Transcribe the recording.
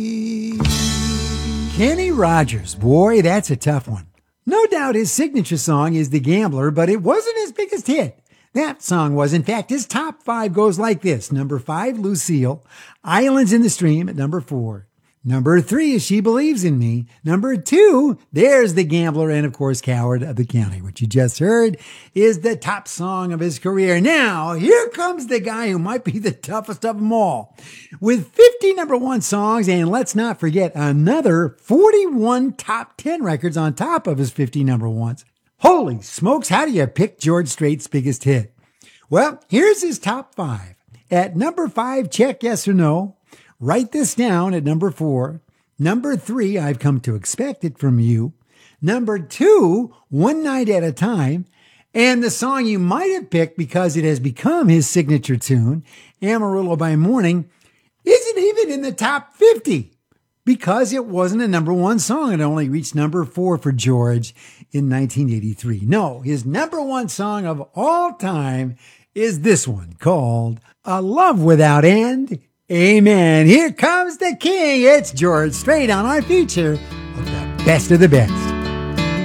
Kenny Rogers, boy, that's a tough one. No doubt his signature song is The Gambler, but it wasn't his biggest hit. That song was. In fact, his top 5 goes like this. Number 5, Lucille. Islands in the Stream at number 4. Number 3 is She Believes in Me. Number 2, there's The Gambler. And of course, Coward of the County, which you just heard is the top song of his career. Now, here comes the guy who might be the toughest of them all. With 50 number 1 songs, and let's not forget another 41 top 10 records on top of his 50 number 1s. Holy smokes, how do you pick George Strait's biggest hit? Well, here's his top 5. At number 5, Check Yes or No. Write This Down at number 4. Number 3, I've Come to Expect It From You. Number 2, One Night at a Time. And the song you might have picked because it has become his signature tune, Amarillo by Morning, isn't even in the top 50 because it wasn't a number 1 song. It only reached number 4 for George in 1983. No, his number 1 song of all time is this one called A Love Without End. Amen. Here comes the king. It's George Strait on our feature of the best of the best.